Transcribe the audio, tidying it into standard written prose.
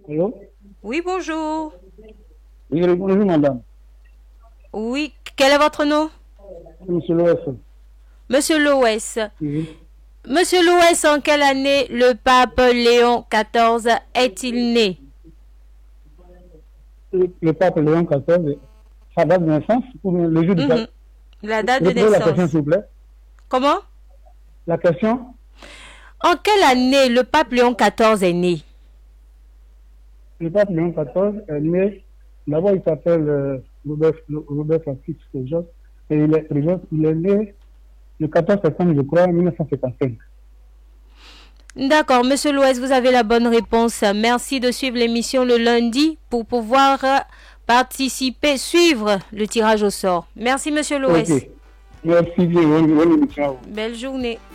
Allô? Oui, bonjour. Oui, bonjour, madame. Oui, quel est votre nom? C'est Monsieur Loès. Monsieur Loès. Oui. Monsieur Loès, en quelle année le pape Léon XIV est-il né? Le pape Léon XIV, sa date de naissance, ou bien le jour du Mhm. pape. La date de Reposez la question, naissance. s'il vous plaît. Comment? La question, En quelle année le pape Léon XIV est né? le pape Léon XIV est né, d'abord il s'appelle Robert Francis Josse, et il est né le 14 septembre, je crois, 1955. D'accord, Monsieur Loès, vous avez la bonne réponse. Merci de suivre l'émission le lundi pour pouvoir participer, suivre le tirage au sort. Merci, Monsieur Ok. Loès. Merci, bonne émission à vous. Belle journée.